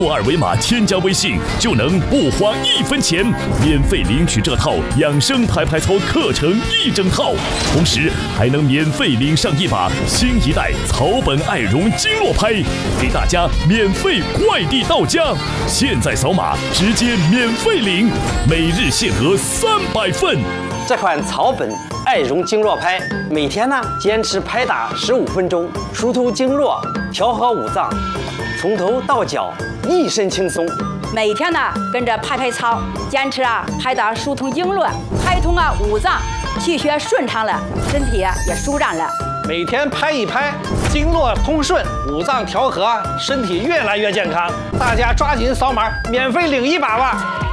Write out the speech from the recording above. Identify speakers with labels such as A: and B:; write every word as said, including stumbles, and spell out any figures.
A: 二维码添加微信就能不花一分钱免费领取这套养生拍拍操课程一整套，同时还能免费领上一把新一代草本爱绒经络拍，给大家免费快递到家。现在扫码直接免费领，每日限额三百份。
B: 这款草本爱绒经络拍，每天呢坚持拍打十五分钟，疏通经络，调和五脏，从头到脚一身轻松。
C: 每天呢跟着拍拍操，坚持啊拍打疏通经络，开通啊五脏，气血顺畅了，身体啊也舒展了。
D: 每天拍一拍，经络通顺，五脏调和，身体越来越健康。大家抓紧扫码，免费领一把吧！